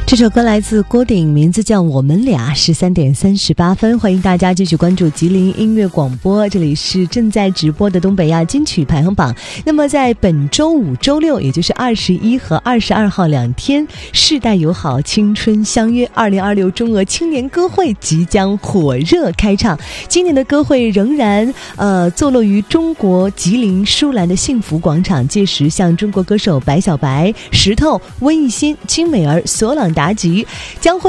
这首歌来自郭顶，名字叫《我们俩》，13点38分。欢迎大家继续关注吉林音乐广播，这里是正在直播的东北亚金曲排行榜。那么在本周五、周六，也就是21和22号2天，世代友好青春相约2026中俄青年歌会即将火热开唱。今年的歌会仍然坐落于中国吉林舒兰的幸福广场，届时向中国歌手白小白、石头、温艺欣、金美儿、索朗达吉将会